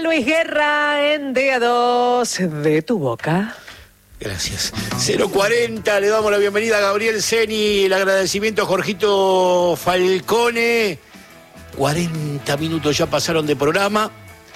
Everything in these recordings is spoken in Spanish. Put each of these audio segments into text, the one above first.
Luis Guerra en Día 2 de tu boca. Gracias. 040, le damos la bienvenida a Gabriel Ceni, el agradecimiento a Jorgito Falcone. 40 minutos ya pasaron de programa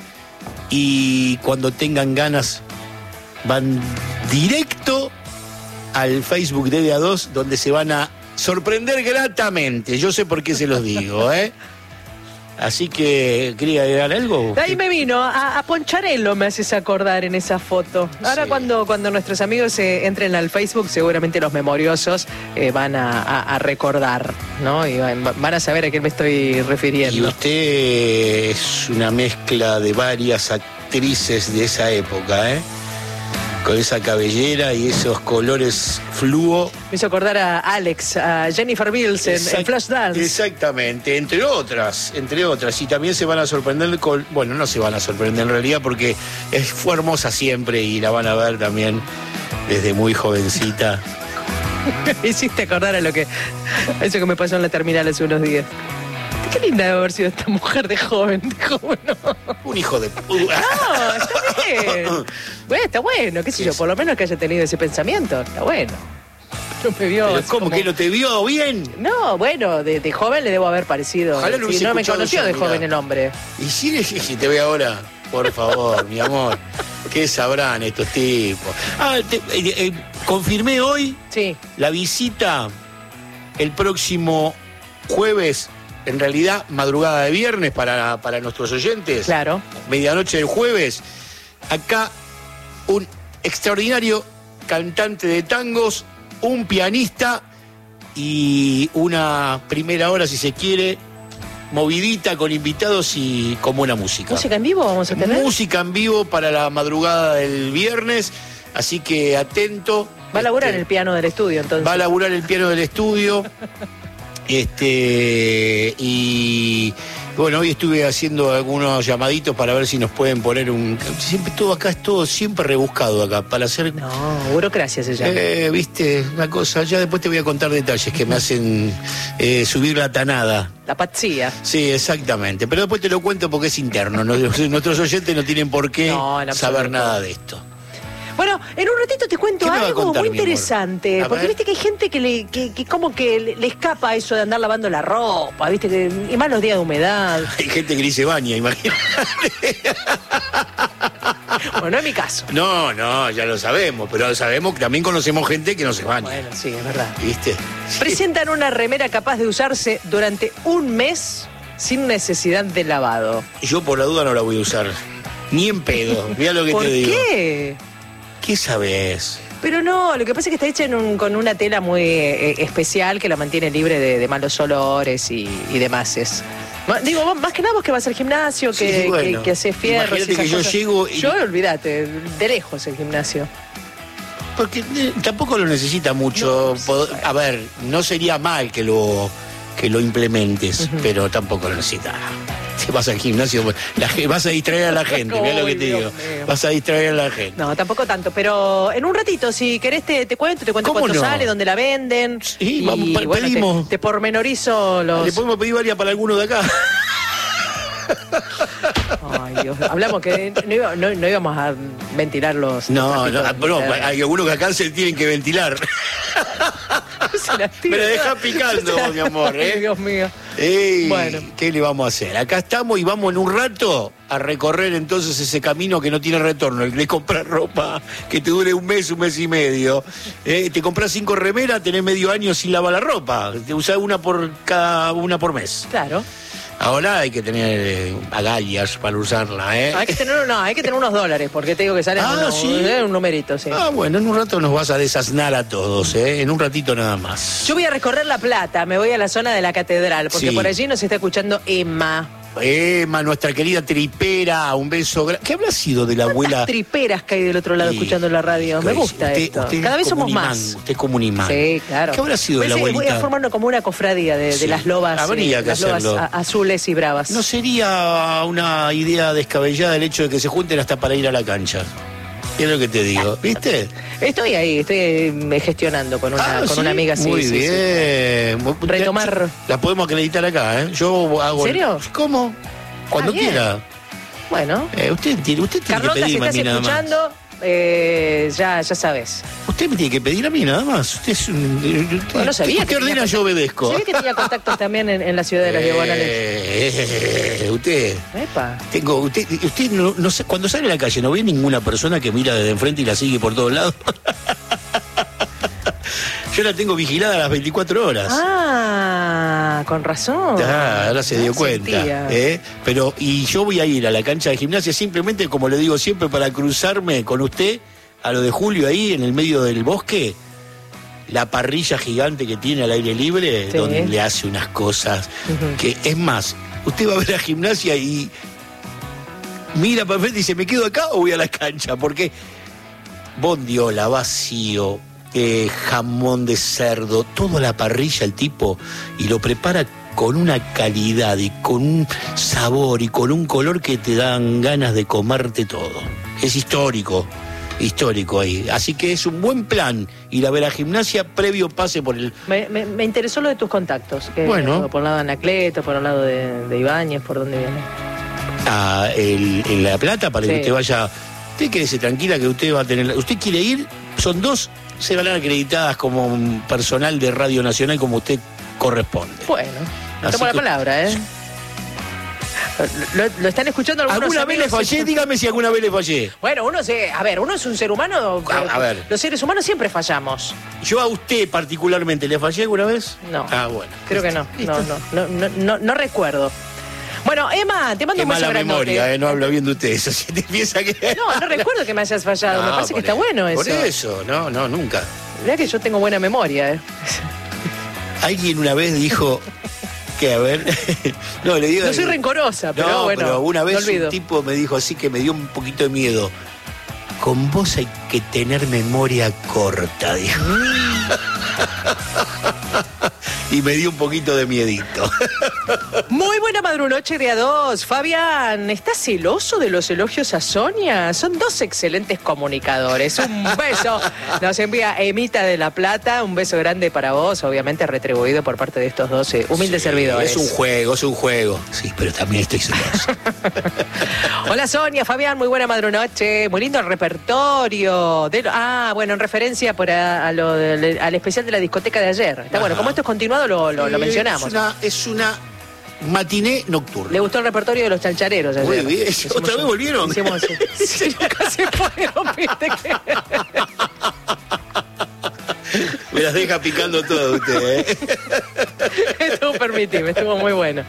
y cuando tengan ganas van directo al Facebook de Día 2, donde se van a sorprender gratamente. Yo sé por qué se los digo, ¿eh? Así que, ¿quería agregar algo? De ahí me vino, a Poncharello me haces acordar en esa foto. Ahora sí. cuando nuestros amigos entren al Facebook, seguramente los memoriosos van a recordar, ¿no? Y van a saber a qué me estoy refiriendo. Y usted es una mezcla de varias actrices de esa época, ¿eh? Con esa cabellera y esos colores fluo. Me hizo acordar a Alex, a Jennifer Beals en Flashdance. Exactamente, entre otras. Y también se van a sorprender con... Bueno, no se van a sorprender en realidad porque fue hermosa siempre y la van a ver también desde muy jovencita. Me hiciste acordar a eso que me pasó en la terminal hace unos días. Qué linda debe haber sido esta mujer de joven, no. Un hijo de... No, está bien. Bueno, está bueno, qué sé yo, por lo menos que haya tenido ese pensamiento, está bueno. No me vio. ¿Pero cómo que no te vio bien? No, bueno, de joven le debo haber parecido. Ojalá no me conoció de joven el hombre. Y si te ve ahora, por favor, mi amor, ¿qué sabrán estos tipos? Confirmé hoy la visita el próximo jueves. En realidad, madrugada de viernes para nuestros oyentes. Claro. Medianoche del jueves. Acá, un extraordinario cantante de tangos, un pianista y una primera hora, si se quiere, movidita con invitados y con buena música. ¿Música en vivo vamos a tener? Música en vivo para la madrugada del viernes. Así que atento. Va a laburar el piano del estudio, entonces. Va a laburar el piano del estudio. Y bueno, hoy estuve haciendo algunos llamaditos para ver si nos pueden poner siempre todo acá es todo siempre rebuscado acá para hacer. No, burocracia se llama. Viste, una cosa, ya después te voy a contar detalles que me hacen subir la tanada. La patzía. Sí, exactamente, pero después te lo cuento porque es interno. Nuestros oyentes no tienen por qué saber nada de esto. Bueno, en un ratito te cuento algo muy interesante, porque viste que hay gente que como que le escapa eso de andar lavando la ropa, viste, y más los días de humedad. Hay gente que ni se baña, imagínate. Bueno, no es mi caso. No, ya lo sabemos, pero sabemos que también conocemos gente que no se baña. Bueno, sí, es verdad. ¿Viste? Presentan una remera capaz de usarse durante un mes sin necesidad de lavado. Yo por la duda no la voy a usar, ni en pedo, mirá lo que te digo. ¿Por qué? ¿Qué sabes? Pero no, lo que pasa es que está hecha con una tela muy especial que la mantiene libre de malos olores y demás. Digo, vos, más que nada vos que vas al gimnasio, que haces fierros. Imagínate que yo llego... Yo, olvídate, de lejos el gimnasio. Porque tampoco lo necesita mucho. No, a ver, no sería mal que lo implementes, pero tampoco lo necesita. Si vas al gimnasio, vas a distraer a la gente, mirá lo que te digo. Vas a distraer a la gente. No, tampoco tanto, pero en un ratito, si querés te cuento cuánto sale, dónde la venden. Sí, vamos, pedimos. Te pormenorizo los... Le podemos pedir varias para alguno de acá. Ay, Dios. Hablamos que no íbamos a ventilar los... No, hay algunos que acá se tienen que ventilar. Me la deja picando, mi amor, ¿eh? Ay, Dios mío. Bueno, ¿qué le vamos a hacer? Acá estamos y vamos en un rato a recorrer entonces ese camino que no tiene retorno, el de comprar ropa que te dure un mes y medio. Te compras 5 remeras, tenés medio año sin lavar la ropa. Te usás una por mes. Claro. Ahora hay que tener agallas para usarla, ¿eh? Hay que tener unos dólares, porque te digo que salen un numerito, sí. Bueno, en un rato nos vas a desasnar a todos, ¿eh? En un ratito nada más. Yo voy a recorrer La Plata, me voy a la zona de la Catedral, porque por allí nos está escuchando Emma. Emma, nuestra querida tripera, un beso. ¿Qué habrá sido de la abuela? Triperas que hay del otro lado escuchando la radio. Me gusta esto. Cada vez somos más. Usted es como un imán. Sí, claro. ¿Qué habrá sido de la abuelita? Voy a formar como una cofradía de las lobas. Habría que hacerlo. Lobas azules y bravas. ¿No sería una idea descabellada el hecho de que se junten hasta para ir a la cancha? Es lo que te digo, ¿viste? Estoy gestionando con una amiga. Muy bien. Sí. Retomar. La podemos acreditar acá, ¿eh? Yo hago... ¿En serio? ¿Cómo? Cuando quiera. Usted tiene que Carlota, si pedirme a estás mí nada escuchando, ya sabes. Usted me tiene que pedir a mí nada más. Usted es un... No sabía usted ordena, yo obedezco. Sabía que tenía contactos también en la ciudad de las diagonales. Usted... Epa. Usted no sé, cuando sale a la calle, ¿no ve ninguna persona que mira desde enfrente y la sigue por todos lados? Yo la tengo vigilada a las 24 horas. Ah, con razón. Ahora se dio cuenta. Pero, y yo voy a ir a la cancha de gimnasia simplemente, como le digo siempre, para cruzarme con usted a lo de Julio ahí en el medio del bosque. La parrilla gigante que tiene al aire libre, donde le hace unas cosas que, es más, usted va a ver la gimnasia y mira para frente y dice, ¿me quedo acá o voy a la cancha? Porque bondiola, vacío, jamón de cerdo, toda la parrilla el tipo, y lo prepara con una calidad y con un sabor y con un color que te dan ganas de comerte todo. Es histórico ahí. Así que es un buen plan ir a ver a gimnasia previo pase por el... Me interesó lo de tus contactos. Bueno. Por un lado de Anacleto, por un lado de Ibáñez, ¿por dónde viene? En La Plata, para que usted vaya... Usted quédese tranquila que usted va a tener... Usted quiere ir, son 2... se van a acreditadas como un personal de Radio Nacional como usted corresponde. Bueno, tomo la palabra, ¿eh? ¿Lo están escuchando algunos ¿Alguna vez le fallé? Dígame si alguna vez le fallé. Bueno, uno es un ser humano. A ver. Los seres humanos siempre fallamos. ¿Yo a usted particularmente le fallé alguna vez? No. Bueno. Creo que no. No recuerdo. Bueno, Emma, te mando un beso grandote. Qué mala memoria, no habla bien de usted. Eso sí te piensa que... No recuerdo que me hayas fallado. Me parece que está bueno eso. Por eso, no, nunca. Mirá que yo tengo buena memoria, ¿eh? Alguien una vez dijo que, a ver... No soy rencorosa, pero bueno, pero una vez no un tipo me dijo así que me dio un poquito de miedo. Con vos hay que tener memoria corta, dijo. Y me dio un poquito de miedito. Muy buena madrunoche de A2. Fabián, ¿estás celoso de los elogios a Sonia? Son 2 excelentes comunicadores. Un beso. Nos envía Emita de La Plata. Un beso grande para vos, obviamente retribuido por parte de estos 2 humildes servidores. Es un juego. Sí, pero también estoy celoso. Hola Sonia, Fabián, muy buena madrunoche. Muy lindo el repertorio. Bueno, en referencia al especial de la discoteca de ayer. Está bueno, como esto es continuado, lo mencionamos. Es una matiné nocturna. Le gustó el repertorio de los chanchareros ayer. Muy bien. ¿Otra vez volvieron? Hicimos sí, nunca se fueron, viste que... Me las deja picando todo usted, ¿eh? Estuvo muy bueno.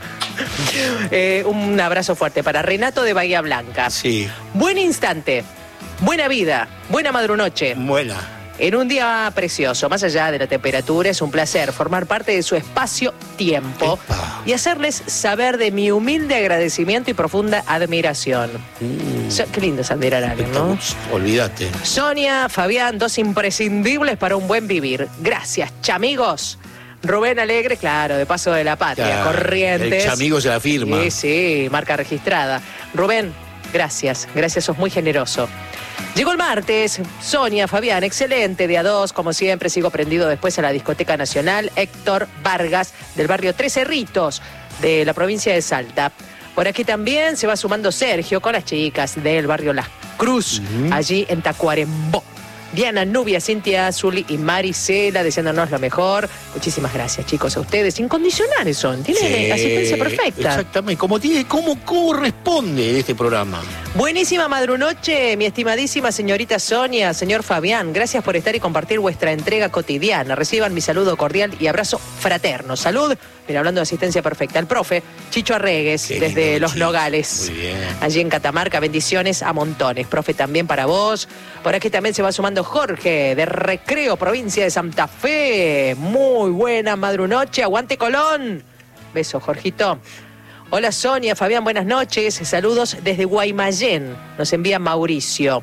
Un abrazo fuerte para Renato de Bahía Blanca. Sí. Buen instante, buena vida, buena madrunoche. Buena. En un día precioso, más allá de la temperatura, es un placer formar parte de su espacio-tiempo y hacerles saber de mi humilde agradecimiento y profunda admiración. Qué lindo es admirar a alguien, ¿no? Olvídate. Sonia, Fabián, 2 imprescindibles para un buen vivir. Gracias, chamigos. Rubén Alegre, claro, de Paso de la Patria, claro, Corrientes. El chamigo se la firma. Sí, marca registrada. Rubén, gracias, sos muy generoso. Llegó el martes, Sonia, Fabián, excelente, de A2, como siempre, sigo prendido después a la Discoteca Nacional, Héctor Vargas, del barrio Tres Cerritos, de la provincia de Salta. Por aquí también se va sumando Sergio con las chicas del barrio Las Cruz, allí en Tacuarembó. Diana, Nubia, Cintia, Azuli y Maricela, deseándonos lo mejor. Muchísimas gracias, chicos, a ustedes. Incondicionales son, tienen asistencia perfecta. Exactamente, como corresponde este programa. Buenísima madrunoche, mi estimadísima señorita Sonia, señor Fabián. Gracias por estar y compartir vuestra entrega cotidiana. Reciban mi saludo cordial y abrazo fraterno. Salud, mira, hablando de asistencia perfecta, el profe Chicho Arregues, desde Los Nogales. Muy bien. Allí en Catamarca, bendiciones a montones. Profe, también para vos. Por aquí también se va sumando Jorge, de Recreo, provincia de Santa Fe. Muy buena madrunoche, aguante Colón. Beso, Jorgito. Hola Sonia, Fabián, buenas noches. Saludos desde Guaymallén. Nos envía Mauricio.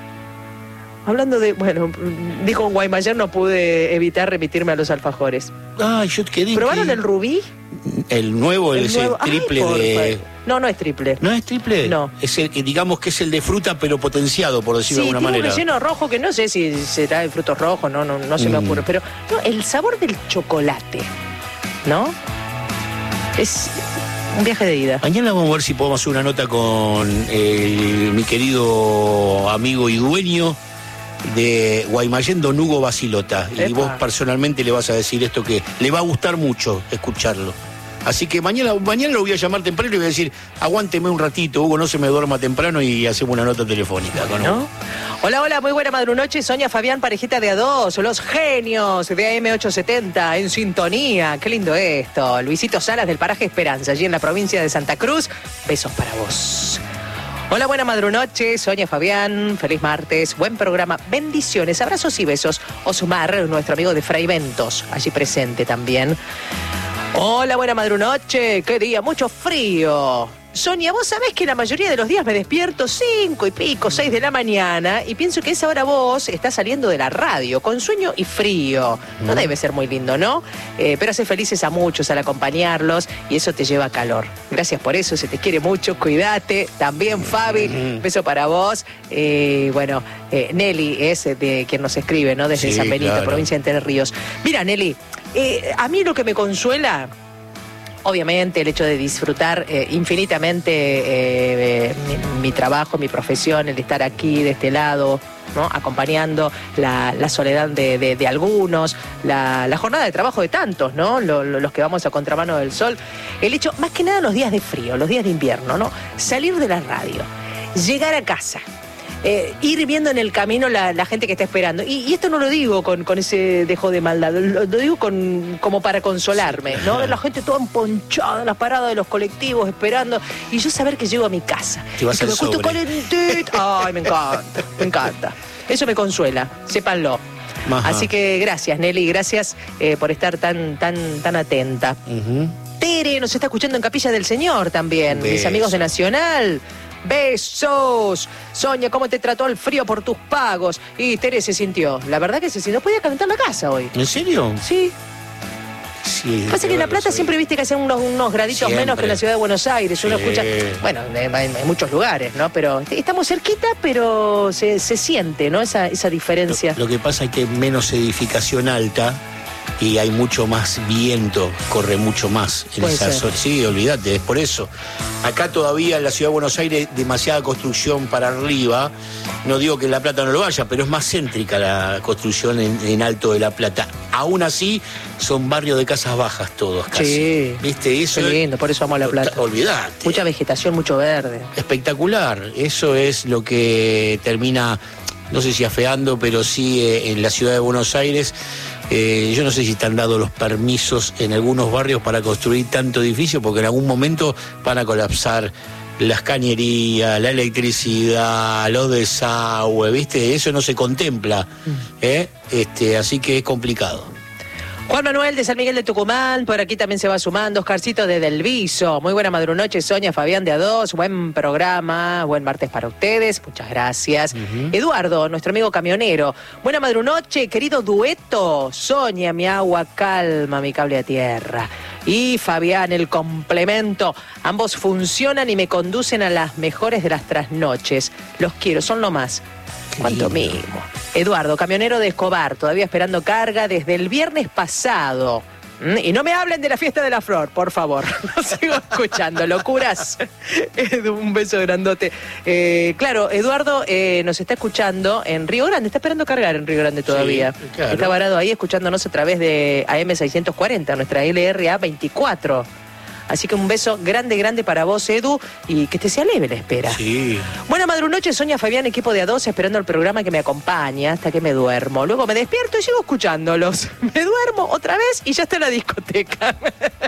Hablando de, dijo en Guaymallén, no pude evitar remitirme a los alfajores. Yo quedé. ¿Probaron el rubí? El nuevo, el triple de... No es triple. ¿No es triple? No. Es el que digamos que es el de fruta, pero potenciado, por decirlo de alguna manera. Sí, tiene un relleno rojo que no sé si será de frutos rojos, no se me ocurre. Pero no, el sabor del chocolate, ¿no? Es Un viaje de ida. Mañana vamos a ver si podemos hacer una nota con mi querido amigo y dueño de Guaymallén, don Hugo Basilota. Epa. Y vos personalmente le vas a decir esto que le va a gustar mucho escucharlo. Así que mañana lo voy a llamar temprano y le voy a decir, aguánteme un ratito, Hugo, no se me duerma temprano y hacemos una nota telefónica con Hugo. ¿No? Hola, muy buena madrunoche. Sonia, Fabián, parejita de A2, los genios de AM870 en sintonía. Qué lindo esto. Luisito Salas del paraje Esperanza, allí en la provincia de Santa Cruz. Besos para vos. Hola, buena madrunoche, Sonia, Fabián, feliz martes, buen programa, bendiciones, abrazos y besos. Osmar, nuestro amigo de Fray Ventos, allí presente también. Hola, buena madrunoche, qué día, mucho frío. Sonia, vos sabés que la mayoría de los días me despierto 5 y pico, 6 de la mañana y pienso que a esa hora vos estás saliendo de la radio con sueño y frío. No debe ser muy lindo, ¿no? Pero hace felices a muchos al acompañarlos y eso te lleva calor. Gracias por eso, se te quiere mucho, cuídate. También Fabi, beso para vos. Nelly es de quien nos escribe, ¿no? Desde Sí, San Benito, claro. provincia de Entre Ríos. Mira, Nelly, a mí lo que me consuela, obviamente, el hecho de disfrutar infinitamente mi trabajo, mi profesión, el estar aquí de este lado, ¿no? Acompañando la soledad de algunos, la jornada de trabajo de tantos, ¿no? Los que vamos a contramano del sol. El hecho, más que nada los días de frío, los días de invierno, ¿no? Salir de la radio, llegar a casa. Ir viendo en el camino la gente que está esperando. Y esto no lo digo con ese dejo de maldad, lo digo como para consolarme, ¿no? Ver la gente toda emponchada en las paradas de los colectivos esperando y yo saber que llego a mi casa. Te vas y que al me acuesto sobre. calentita. Ay, me encanta. Eso me consuela, sépanlo. Ajá. Así que gracias, Nelly, gracias por estar tan atenta. Tere nos está escuchando en Capilla del Señor también, mis Beso. amigos de Nacional. Besos. Sonia, ¿cómo te trató el frío por tus pagos? Y Tere se sintió. La verdad que se sintió. Podía calentar la casa hoy. ¿En serio? Sí. Sí. Pasa que en La Plata siempre viste que hacen unos graditos Siempre. menos que en la ciudad de Buenos Aires. Uno Sí. escucha, bueno, en muchos lugares, ¿no? Pero estamos cerquita, pero se siente, ¿no? Esa diferencia. Lo que pasa es que hay menos edificación alta y hay mucho más viento, corre mucho más en Puede esa ser. zona. Sí, olvídate, es por eso. Acá todavía en la ciudad de Buenos Aires demasiada construcción para arriba. No digo que en La Plata no lo haya, pero es más céntrica la construcción en Alto de La Plata. Aún así, son barrios de casas bajas todos casi. Sí. ¿Viste? Eso Qué es- lindo, por eso amo La Plata. Olvídate. Mucha vegetación, mucho verde. Espectacular. Eso es lo que termina, no sé si afeando, pero sí en la ciudad de Buenos Aires. Yo no sé si están dados los permisos en algunos barrios para construir tanto edificio, porque en algún momento van a colapsar las cañerías, la electricidad, los desagües, ¿viste? Eso no se contempla. Así que es complicado. Juan Manuel de San Miguel de Tucumán, por aquí también se va sumando. Oscarcito de Delviso. Muy buena madrunoche, Sonia, Fabián de A2. Buen programa, buen martes para ustedes. Muchas gracias. Eduardo, nuestro amigo camionero. Buena madrunoche, querido dueto. Sonia, mi agua calma, mi cable a tierra. Y Fabián, el complemento. Ambos funcionan y me conducen a las mejores de las trasnoches. Los quiero, son lo más. Cuánto lindo. mimo. Eduardo, camionero de Escobar, todavía esperando carga desde el viernes pasado. Y no me hablen de la fiesta de la flor, por favor. No sigo escuchando, locuras. Edu, un beso grandote. Claro, Eduardo nos está escuchando en Río Grande, está esperando cargar en Río Grande todavía. Sí, claro. Está varado ahí escuchándonos a través de AM640, nuestra LRA 24. Así que un beso grande para vos, Edu, y que te sea leve la espera. Sí. Buena madrunoche, Sonia, Fabián, equipo de A2, esperando el programa que me acompaña hasta que me duermo. Luego me despierto y sigo escuchándolos. Me duermo otra vez y ya está en la discoteca.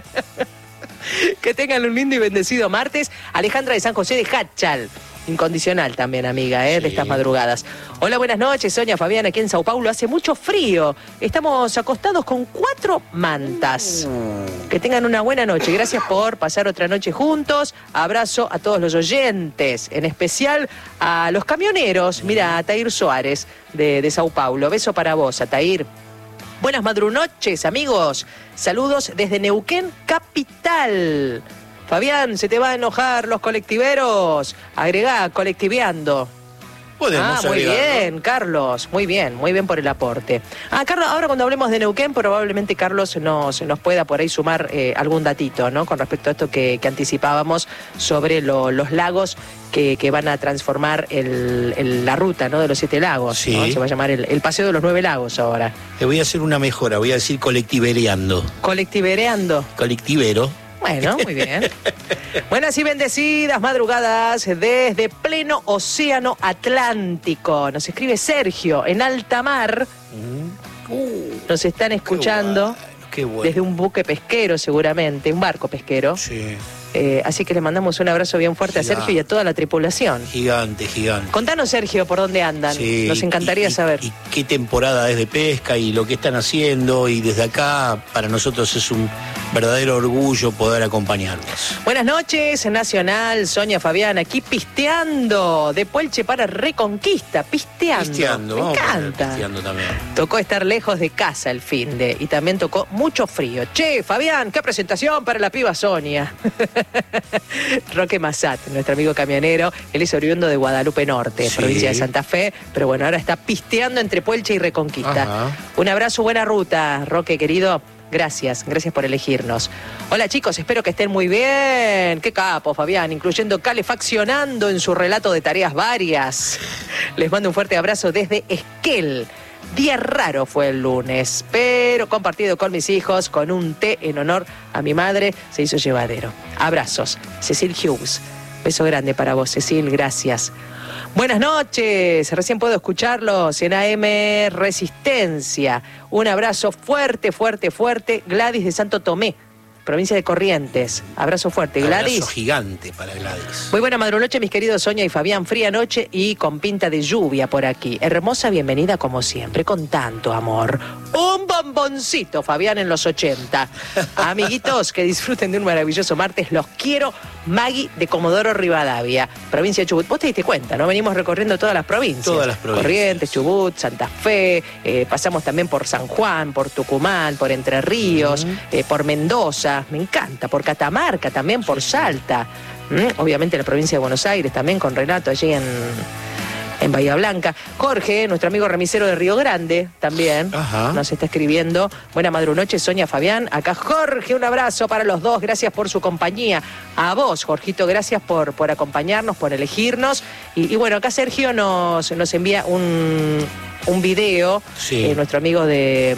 Que tengan un lindo y bendecido martes. Alejandra de San José de Hachal. Incondicional también, amiga, de Sí. estas madrugadas. Hola, buenas noches, Sonia, Fabián, aquí en Sao Paulo. Hace mucho frío. Estamos acostados con 4 mantas. Que tengan una buena noche. Gracias por pasar otra noche juntos. Abrazo a todos los oyentes, en especial a los camioneros. Mira, a Tair Suárez de Sao Paulo. Beso para vos, Atair. Buenas madrunoches, amigos. Saludos desde Neuquén, capital. Fabián, se te va a enojar los colectiveros. Agregá, colectiveando. Podemos muy agregarlo. bien, Carlos, muy bien por el aporte. Carlos, ahora cuando hablemos de Neuquén, probablemente Carlos nos pueda por ahí sumar algún datito, ¿no? Con respecto a esto que anticipábamos sobre los lagos que van a transformar la ruta, ¿no? De los 7 lagos, Sí. ¿no? Se va a llamar el Paseo de los 9 Lagos ahora. Le voy a hacer una mejora, voy a decir colectivereando. Colectivereando. Colectivero. Bueno, muy bien. Buenas y bendecidas madrugadas desde pleno océano Atlántico. Nos escribe Sergio en alta mar. Nos están escuchando Qué bueno. desde un buque pesquero seguramente, un barco pesquero. Sí, Así que le mandamos un abrazo bien fuerte a Sergio y a toda la tripulación. gigante. Contanos, Sergio, por dónde andan. Sí, Nos encantaría saber. Y qué temporada es de pesca y lo que están haciendo. Y desde acá, para nosotros es un verdadero orgullo poder acompañarlos. Buenas noches, Nacional, Sonia, Fabián, aquí pisteando, de Puelche para Reconquista, pisteando. Me vamos a poner encanta. pisteando también. Tocó estar lejos de casa el finde y también tocó mucho frío. Che, Fabián, qué presentación para la piba Sonia. Roque Massat, nuestro amigo camionero, él es oriundo de Guadalupe Norte, Sí. provincia de Santa Fe, pero bueno, ahora está pisteando entre Puelche y Reconquista. Ajá. Un abrazo, buena ruta, Roque querido. Gracias por elegirnos. Hola chicos, espero que estén muy bien. Qué capo, Fabián, incluyendo calefaccionando en su relato de tareas varias. Les mando un fuerte abrazo desde Esquel. Día raro fue el lunes, pero compartido con mis hijos, con un té en honor a mi madre, se hizo llevadero. Abrazos, Cecil Hughes. Beso grande para vos, Cecil, gracias. Buenas noches, recién puedo escucharlos en AM Resistencia. Un abrazo fuerte, Gladys de Santo Tomé, provincia de Corrientes. Abrazo fuerte, Gladys. Abrazo gigante para Gladys. Muy buena madrunoche, mis queridos Sonia y Fabián. Fría noche y con pinta de lluvia por aquí. Hermosa bienvenida como siempre, con tanto amor. Un bomboncito, Fabián, en los 80. Amiguitos, que disfruten de un maravilloso martes. Los quiero. Maggie de Comodoro Rivadavia, provincia de Chubut. Vos te diste cuenta, ¿no? Venimos recorriendo todas las provincias. Todas las provincias. Corrientes, Chubut, Santa Fe, pasamos también por San Juan, por Tucumán, por Entre Ríos, por Mendoza, me encanta, por Catamarca también, por Salta. Obviamente la provincia de Buenos Aires también, con Renato allí en Bahía Blanca. Jorge, nuestro amigo remisero de Río Grande, también nos está escribiendo. Buena madrunoche, Sonia, Fabián. Acá Jorge, un abrazo para los dos. Gracias por su compañía. A vos, Jorgito, gracias por acompañarnos, por elegirnos. Y bueno, acá Sergio nos envía un video, nuestro amigo desde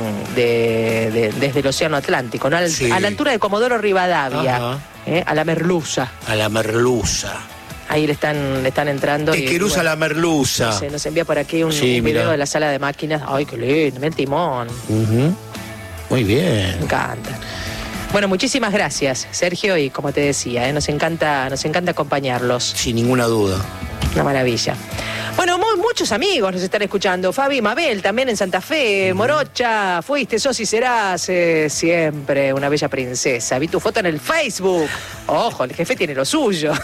el Océano Atlántico, ¿no? A la altura de Comodoro Rivadavia, a la Merluza. A la Merluza. Ahí le están entrando. Esqueruza bueno, la Merluza. Nos envía por aquí un video de la sala de máquinas. Ay, qué lindo, mira el timón. Muy bien. Me encanta. Bueno, muchísimas gracias, Sergio, y como te decía, nos encanta acompañarlos. Sin ninguna duda. Una maravilla. Bueno, muchos amigos nos están escuchando. Fabi, Mabel, también en Santa Fe. Morocha, fuiste, sos y serás siempre una bella princesa. Vi tu foto en el Facebook. Ojo, el jefe tiene lo suyo.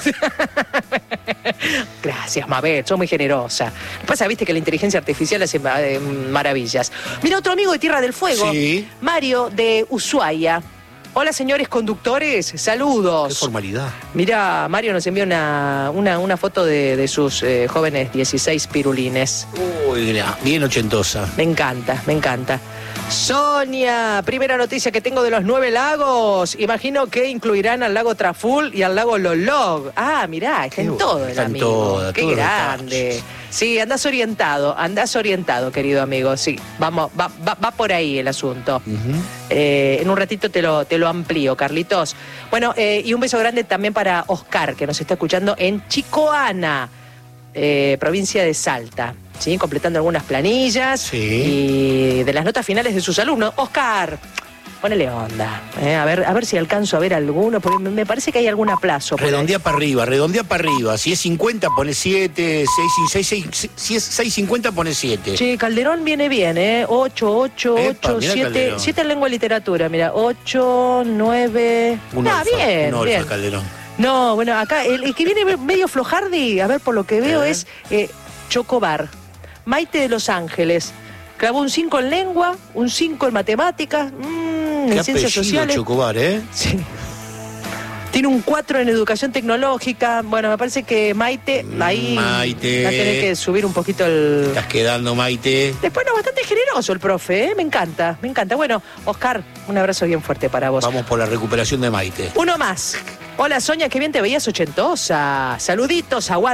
Gracias, Mabel, sos muy generosa. Lo que pasa, viste que la inteligencia artificial hace maravillas. Mira, otro amigo de Tierra del Fuego. Sí. Mario de Ushuaia. Hola, señores conductores, saludos. Qué formalidad. Mira, Mario nos envió una foto de sus jóvenes 16 pirulines. Uy, bien ochentosa. Me encanta. Sonia, primera noticia que tengo de los 9 lagos. Imagino que incluirán al lago Traful y al lago Lolog. Ah, mirá, está en todo el amigo. Qué grande. Sí, andás orientado, querido amigo. Sí, va por ahí el asunto. En un ratito te lo amplío, Carlitos. Bueno, y un beso grande también para Oscar, que nos está escuchando en Chicoana, provincia de Salta. ¿Sí? Completando algunas planillas y de las notas finales de sus alumnos. Oscar, ponele onda. A ver si alcanzo a ver alguno, porque me parece que hay algún aplazo. Redondea para arriba. Si es 50, pone 7. Si es 6.50, pone 7. Sí, Calderón viene bien, 8, 7 en lengua y literatura, mira, 8, 9... bien. Calderón. No, bueno, acá el que viene medio flojardi, a ver, por lo que veo es Chocobar. Maite de Los Ángeles. Clavó un 5 en lengua, un 5 en matemáticas, en ciencias sociales. Chocobar, ¿eh? Sí. Tiene un 4 en educación tecnológica. Bueno, me parece que Maite, ahí Maite, va a tener que subir un poquito el... Estás quedando, Maite. Después, no, bastante generoso el profe, ¿eh? Me encanta, me encanta. Bueno, Oscar, un abrazo bien fuerte para vos. Vamos por la recuperación de Maite. Uno más. Hola, Sonia, qué bien te veías ochentosa. Saluditos, aguante.